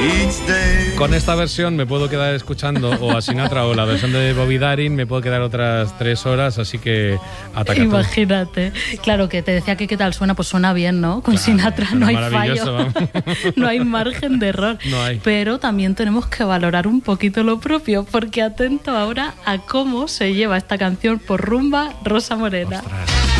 Con esta versión me puedo quedar escuchando o a Sinatra o la versión de Bobby Darin, me puedo quedar otras 3 horas, así que ataca todo. Imagínate. Claro, que te decía que qué tal suena, pues suena bien, ¿no? Con Sinatra no hay fallo, no hay margen de error. No hay. Pero también tenemos que valorar un poquito lo propio, porque atento ahora a cómo se lleva esta canción por rumba Rosa Morena. Ostras.